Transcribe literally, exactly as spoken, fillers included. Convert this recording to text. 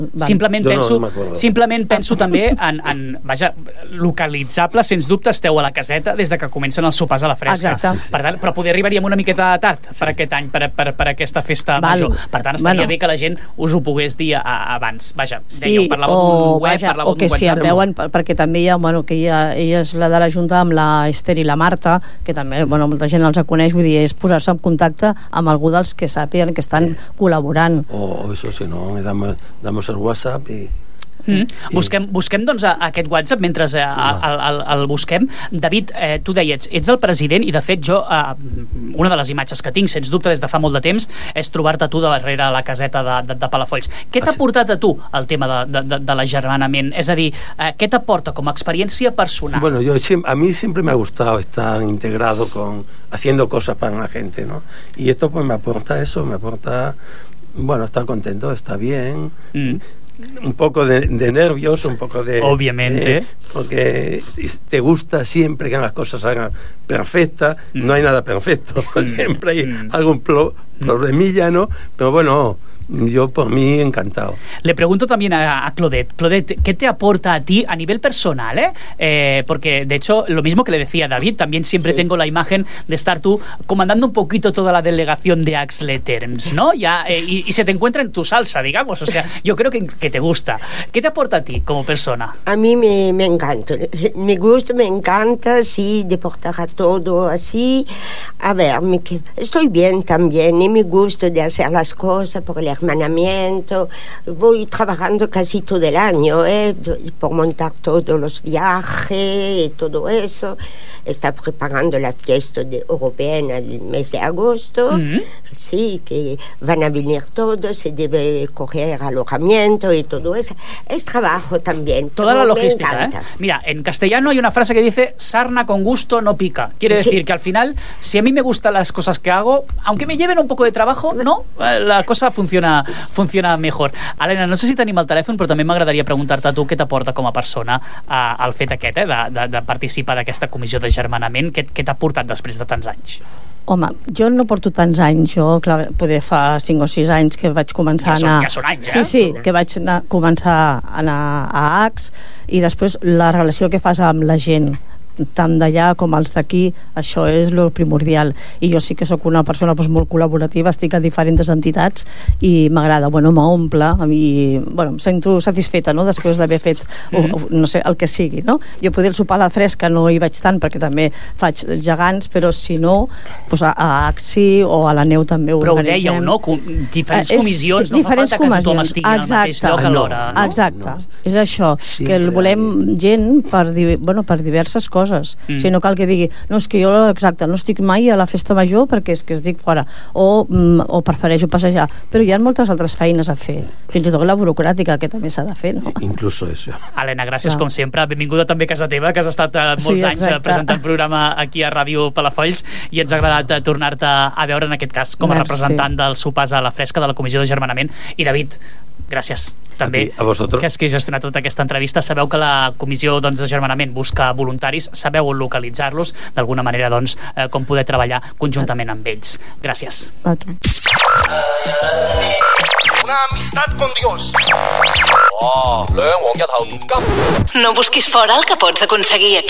Simplement penso, no, no simplement penso també en, en, vaja, localitzable, sens dubte esteu a la caseta des de que comencen els sopars a la fresca. Exacte. Per tant, però poder arribaríem una miqueta tard per aquest any, per, per, per aquesta festa Val. major. Per tant, estaria bueno. bé que la gent us ho pogués dir a, a, abans. Vaja, dèieu, sí, parlàveu o, d'un web, vaja, parlàveu o que d'un si WhatsApp. et veuen, perquè també hi ha, bueno, que ella, ella és la de la Junta amb la Esther i la Marta, que també, bueno, molta gent els coneix, vull dir, és posar-se en contacte amb algú dels que sàpiguen que estan eh. col·laborant. O, o eso, si no, damos, damos el WhatsApp i... Mm. Busquem, busquem doncs aquest WhatsApp mentre eh, el, el, el busquem. David, eh, tu deies, ets el president i de fet jo, eh, una de les imatges que tinc sens dubte des de fa molt de temps és trobar-te tu darrere la caseta de, de, de Palafolls. Què t'ha portat a tu el tema de, de, de l'agermanament? És a dir, eh, què t'aporta com a experiència personal? Bueno, yo, a mí siempre me ha gustado estar integrado con, haciendo cosas para la gente, ¿no? Y esto pues me aporta eso, me aporta, bueno, estar contento, está bien. Mm. Un poco de, de nervios, un poco de... Obviamente. Eh, porque te gusta siempre que las cosas salgan perfectas. Mm. No hay nada perfecto. Mm. Siempre hay mm. algún pro, problemilla, ¿no? Pero bueno... Yo por mí encantado. Le pregunto también a, a Claudette. Claudette, ¿qué te aporta a ti a nivel personal? Eh? Eh, porque de hecho, lo mismo que le decía David, también siempre sí. tengo la imagen de estar tú comandando un poquito toda la delegación de Axle Terms, ¿no? Ya, eh, y, y se te encuentra en tu salsa, digamos. O sea, yo creo que, que te gusta. ¿Qué te aporta a ti como persona? A mí me, me encanta. Me gusta, me encanta, sí, de portar a todo así. A ver, me, estoy bien también y me gusta de hacer las cosas por el hermanamiento. Voy trabajando casi todo el año ¿eh? por montar todos los viajes y todo eso. Está preparando la fiesta de europea en el mes de agosto. Mm-hmm. Sí, que van a venir todos, se debe coger alojamiento y todo eso. Es trabajo también. Toda la logística, ¿eh? Mira, en castellano hay una frase que dice sarna con gusto no pica. Quiere decir sí. que al final, si a mí me gustan las cosas que hago, aunque me lleven un poco de trabajo, no, la cosa funciona, funciona mejor. Helena, no sé si tenim el telèfon, però també m'agradaria preguntar-te a tu què t'aporta com a persona eh, el fet aquest, eh, de, de, de participar d'aquesta comissió de germanament. Què, què t'ha portat després de tants anys? Home, jo no porto tants anys, jo clar, poder fa cinc o sis anys que vaig començar ja a anar... Ja són anys, Sí, eh? sí, que vaig anar, començar a anar a A X i després la relació que fas amb la gent, tant d'allà com els d'aquí, això és lo primordial. I jo sí que sóc una persona doncs, molt col·laborativa, estic a diferents entitats i m'agrada, bueno, m'omple a mi, bueno, em sento satisfeta, no?, després d'haver fet o, o, no sé, el que sigui, no? Jo poder sopar a la fresca no hi vaig tant perquè també faig gegants, però si no doncs a, a Axi o a la neu també ho però organitzem. Però ho dèieu, no? Com, diferents eh, comissions, és, no fa falta que tothom estigui exacte. al mateix lloc alhora, no? Exacte, no. És això, sí, que el volem gent per, bueno, per diverses coses. Mm. O sigui, no cal que digui, no, és que jo, exacte, no estic mai a la festa major perquè és que estic fora, o, mm, o prefereixo passejar, però hi ha moltes altres feines a fer, fins i tot la burocràtica que també s'ha de fer, no? Incluso eso. Helena, gràcies Clar. com sempre, benvinguda també a casa teva, que has estat eh, molts sí, anys presentant programa aquí a Ràdio Palafolls i ens ha agradat eh, tornar-te a veure en aquest cas com a Merci. representant dels sopars a la fresca de la Comissió de Germanament. I David, gràcies també a, a que has gestionat tota aquesta entrevista. Sabeu que la Comissió doncs, de Germanament busca voluntaris, sabeu on localitzar-los, d'alguna manera doncs, eh, com poder treballar conjuntament amb ells. Gràcies. A tu. Una amistad con Dios. Oh, no busquis fora el que pots aconseguir aquí.